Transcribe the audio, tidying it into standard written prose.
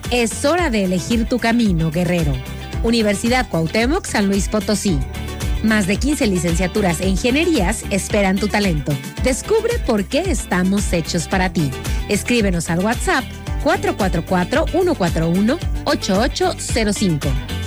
Es hora de elegir tu camino, guerrero. Universidad Cuauhtémoc, San Luis Potosí. Más de 15 licenciaturas e ingenierías esperan tu talento. Descubre por qué estamos hechos para ti. Escríbenos al WhatsApp 444-141-8805.